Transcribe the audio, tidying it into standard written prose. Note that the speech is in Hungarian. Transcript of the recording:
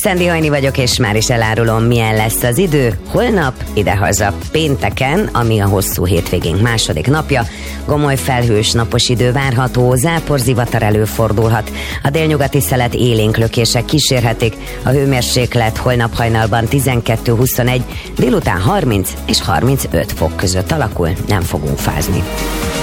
Szendi Hajni vagyok, és már is elárulom, milyen lesz az idő. Holnap idehaza pénteken, ami a hosszú hétvégénk második napja, gomoly felhős napos idő várható, záporzivatar előfordulhat. A délnyugati szelet élénk lökések kísérhetik, a hőmérséklet holnap hajnalban 12-21, délután 30 és 35 fok között alakul, nem fogunk fázni.